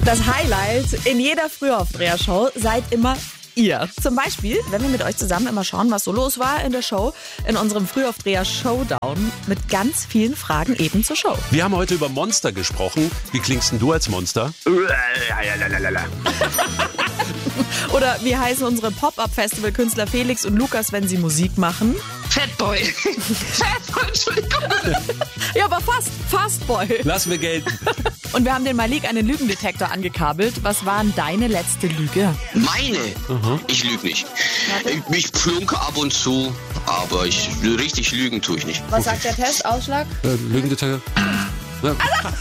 Das Highlight in jeder Frühaufdreher-Show seid immer ihr. Zum Beispiel, wenn wir mit euch zusammen immer schauen, was so los war in der Show, in unserem Frühaufdreher-Showdown mit ganz vielen Fragen eben zur Show. Wir haben heute über Monster gesprochen. Wie klingst denn du als Monster? Oder wie heißen unsere Pop-Up-Festival-Künstler Felix und Lukas, wenn sie Musik machen? Fatboy. Fatboy, Entschuldigung. Ja, aber fast Boy. Lassen wir gelten. Und wir haben den Malik einen Lügendetektor angekabelt. Was war denn deine letzte Lüge? Meine? Ich lüge nicht. Ich flunke ab und zu, aber richtig lügen tue ich nicht. Was sagt der Test? Ausschlag? Lügendetektor. Ja.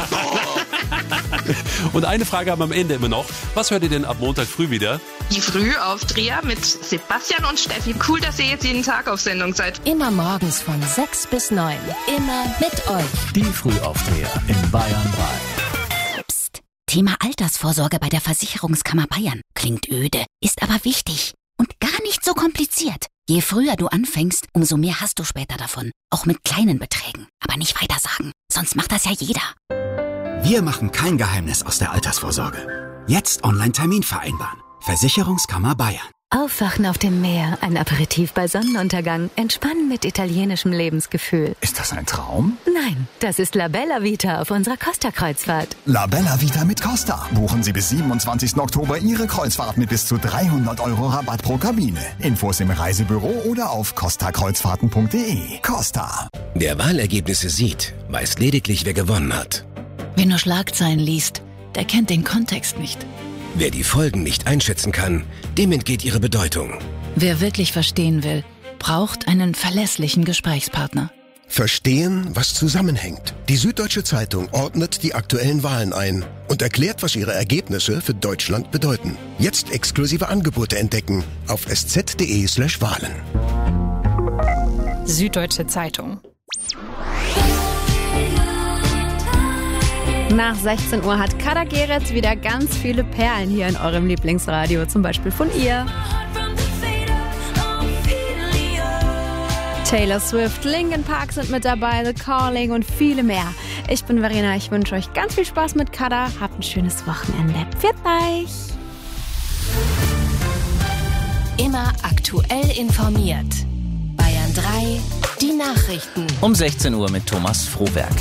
Und eine Frage haben wir am Ende immer noch. Was hört ihr denn ab Montag früh wieder? Die Frühaufdreher mit Sebastian und Steffi. Cool, dass ihr jetzt jeden Tag auf Sendung seid. Immer morgens von 6 bis 9. Immer mit euch. Die Frühaufdreher in Bayern 3. Psst. Thema Altersvorsorge bei der Versicherungskammer Bayern. Klingt öde, ist aber wichtig. Und gar nicht so kompliziert. Je früher du anfängst, umso mehr hast du später davon. Auch mit kleinen Beträgen. Aber nicht weiter sagen, sonst macht das ja jeder. Wir machen kein Geheimnis aus der Altersvorsorge. Jetzt Online-Termin vereinbaren. Versicherungskammer Bayern. Aufwachen auf dem Meer, ein Aperitif bei Sonnenuntergang, entspannen mit italienischem Lebensgefühl. Ist das ein Traum? Nein, das ist La Bella Vita auf unserer Costa-Kreuzfahrt. La Bella Vita mit Costa. Buchen Sie bis 27. Oktober Ihre Kreuzfahrt mit bis zu 300 € Rabatt pro Kabine. Infos im Reisebüro oder auf costakreuzfahrten.de. Costa. Wer Wahlergebnisse sieht, weiß lediglich, wer gewonnen hat. Wer nur Schlagzeilen liest, der kennt den Kontext nicht. Wer die Folgen nicht einschätzen kann, dem entgeht ihre Bedeutung. Wer wirklich verstehen will, braucht einen verlässlichen Gesprächspartner. Verstehen, was zusammenhängt. Die Süddeutsche Zeitung ordnet die aktuellen Wahlen ein und erklärt, was ihre Ergebnisse für Deutschland bedeuten. Jetzt exklusive Angebote entdecken auf sz.de/Wahlen. Süddeutsche Zeitung. Nach 16 Uhr hat Kader Geretz wieder ganz viele Perlen hier in eurem Lieblingsradio, zum Beispiel von ihr. Taylor Swift, Linkin Park sind mit dabei, The Calling und viele mehr. Ich bin Verena, ich wünsche euch ganz viel Spaß mit Kader. Habt ein schönes Wochenende. Pfiat euch! Immer aktuell informiert. Bayern 3, die Nachrichten. Um 16 Uhr mit Thomas Frohberg.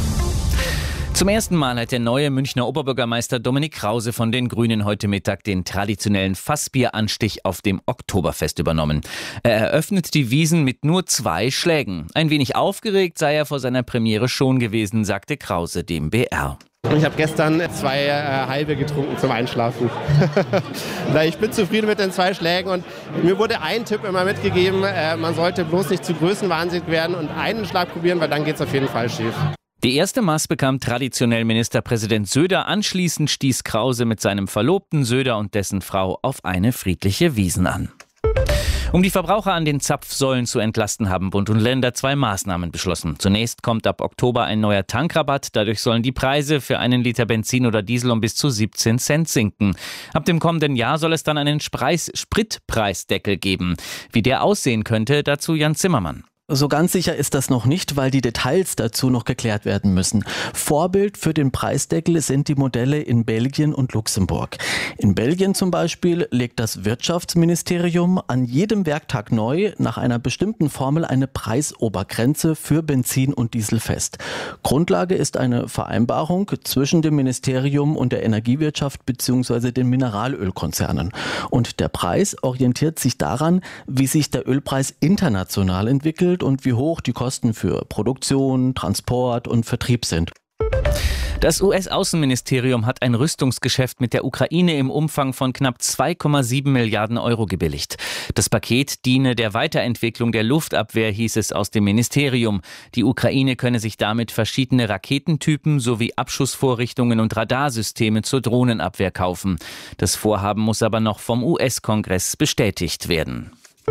Zum ersten Mal hat der neue Münchner Oberbürgermeister Dominik Krause von den Grünen heute Mittag den traditionellen Fassbieranstich auf dem Oktoberfest übernommen. Er eröffnet die Wiesn mit nur 2 Schlägen. Ein wenig aufgeregt sei er vor seiner Premiere schon gewesen, sagte Krause dem BR. Ich habe gestern 2 halbe getrunken zum Einschlafen. Ich bin zufrieden mit den 2 Schlägen und mir wurde ein Tipp immer mitgegeben, man sollte bloß nicht zu größenwahnsinnig werden und einen Schlag probieren, weil dann geht es auf jeden Fall schief. Die erste Maß bekam traditionell Ministerpräsident Söder. Anschließend stieß Krause mit seinem Verlobten Söder und dessen Frau auf eine friedliche Wiesn an. Um die Verbraucher an den Zapfsäulen zu entlasten, haben Bund und Länder 2 Maßnahmen beschlossen. Zunächst kommt ab Oktober ein neuer Tankrabatt. Dadurch sollen die Preise für einen Liter Benzin oder Diesel um bis zu 17 Cent sinken. Ab dem kommenden Jahr soll es dann einen Spritpreisdeckel geben. Wie der aussehen könnte, dazu Jan Zimmermann. So ganz sicher ist das noch nicht, weil die Details dazu noch geklärt werden müssen. Vorbild für den Preisdeckel sind die Modelle in Belgien und Luxemburg. In Belgien zum Beispiel legt das Wirtschaftsministerium an jedem Werktag neu nach einer bestimmten Formel eine Preisobergrenze für Benzin und Diesel fest. Grundlage ist eine Vereinbarung zwischen dem Ministerium und der Energiewirtschaft bzw. den Mineralölkonzernen. Und der Preis orientiert sich daran, wie sich der Ölpreis international entwickelt und wie hoch die Kosten für Produktion, Transport und Vertrieb sind. Das US-Außenministerium hat ein Rüstungsgeschäft mit der Ukraine im Umfang von knapp 2,7 Milliarden Euro gebilligt. Das Paket diene der Weiterentwicklung der Luftabwehr, hieß es aus dem Ministerium. Die Ukraine könne sich damit verschiedene Raketentypen sowie Abschussvorrichtungen und Radarsysteme zur Drohnenabwehr kaufen. Das Vorhaben muss aber noch vom US-Kongress bestätigt werden.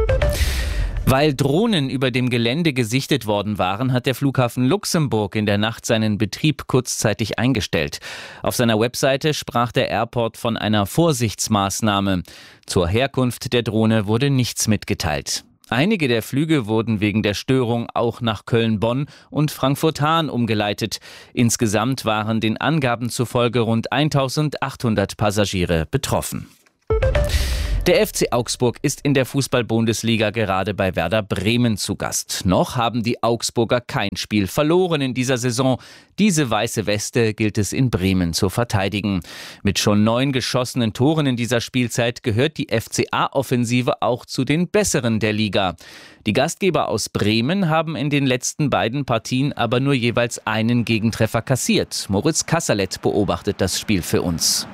Weil Drohnen über dem Gelände gesichtet worden waren, hat der Flughafen Luxemburg in der Nacht seinen Betrieb kurzzeitig eingestellt. Auf seiner Webseite sprach der Airport von einer Vorsichtsmaßnahme. Zur Herkunft der Drohne wurde nichts mitgeteilt. Einige der Flüge wurden wegen der Störung auch nach Köln-Bonn und Frankfurt-Hahn umgeleitet. Insgesamt waren den Angaben zufolge rund 1.800 Passagiere betroffen. Der FC Augsburg ist in der Fußball-Bundesliga gerade bei Werder Bremen zu Gast. Noch haben die Augsburger kein Spiel verloren in dieser Saison. Diese weiße Weste gilt es in Bremen zu verteidigen. Mit schon 9 geschossenen Toren in dieser Spielzeit gehört die FCA-Offensive auch zu den besseren der Liga. Die Gastgeber aus Bremen haben in den letzten beiden Partien aber nur jeweils einen Gegentreffer kassiert. Moritz Kasserlet beobachtet das Spiel für uns.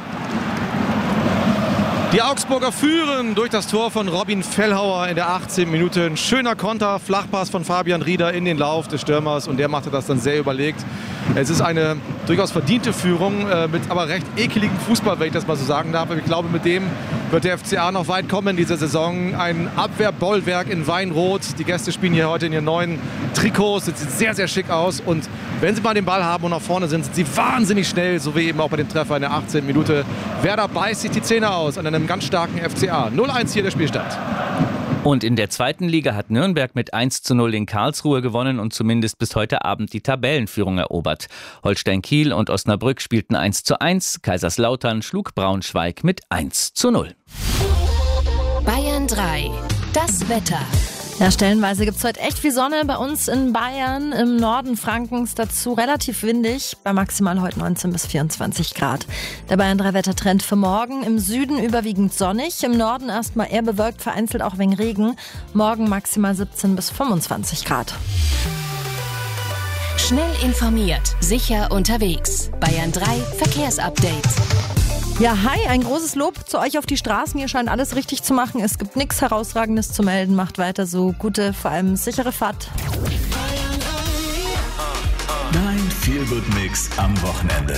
Die Augsburger führen durch das Tor von Robin Fellhauer in der 18. Minute. Ein schöner Konter, Flachpass von Fabian Rieder in den Lauf des Stürmers und der machte das dann sehr überlegt. Es ist eine durchaus verdiente Führung mit aber recht ekeligen Fußball, wenn ich das mal so sagen darf. Aber ich glaube, mit dem wird der FCA noch weit kommen in dieser Saison. Ein Abwehrbollwerk in Weinrot. Die Gäste spielen hier heute in ihren neuen Trikots. Das sieht sehr, sehr schick aus. Und wenn sie mal den Ball haben und nach vorne sind sie wahnsinnig schnell, so wie eben auch bei dem Treffer in der 18. Minute. Werder beißt sich die Zähne aus an einem ganz starken FCA. 0-1 hier der Spielstand. Und in der zweiten Liga hat Nürnberg mit 1:0 in Karlsruhe gewonnen und zumindest bis heute Abend die Tabellenführung erobert. Holstein Kiel und Osnabrück spielten 1:1. Kaiserslautern schlug Braunschweig mit 1:0. Bayern 3. Das Wetter. Ja, stellenweise gibt es heute echt viel Sonne bei uns in Bayern, im Norden Frankens, dazu relativ windig, bei maximal heute 19 bis 24 Grad. Der Bayern 3 Wettertrend für morgen: im Süden überwiegend sonnig, im Norden erstmal eher bewölkt, vereinzelt auch wegen Regen. Morgen maximal 17 bis 25 Grad. Schnell informiert, sicher unterwegs. Bayern 3 Verkehrsupdate. Ja, hi, ein großes Lob zu euch auf die Straßen. Ihr scheint alles richtig zu machen. Es gibt nichts Herausragendes zu melden. Macht weiter so. Gute, vor allem sichere Fahrt. Dein Feel-Good-Mix am Wochenende.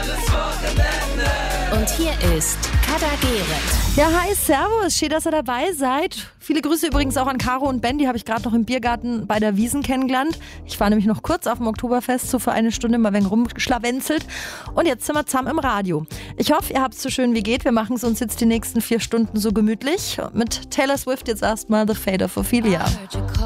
Und hier ist Kader Gereth. Ja, hi, servus. Schön, dass ihr dabei seid. Viele Grüße übrigens auch an Caro und Ben. Die habe ich gerade noch im Biergarten bei der Wiesn kennengelernt. Ich war nämlich noch kurz auf dem Oktoberfest, so für eine Stunde mal ein wenig rumschlawenzelt. Und jetzt sind wir zusammen im Radio. Ich hoffe, ihr habt es so schön wie geht. Wir machen es uns jetzt die nächsten 4 Stunden so gemütlich. Mit Taylor Swift jetzt erstmal The Fate of Ophelia.